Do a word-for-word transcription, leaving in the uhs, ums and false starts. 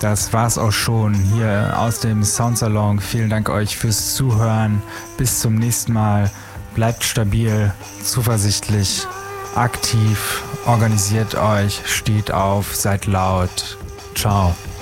Das war's auch schon hier aus dem Soundsalon. Vielen Dank euch fürs Zuhören. Bis zum nächsten Mal. Bleibt stabil, zuversichtlich, aktiv, organisiert euch, steht auf, seid laut. Ciao.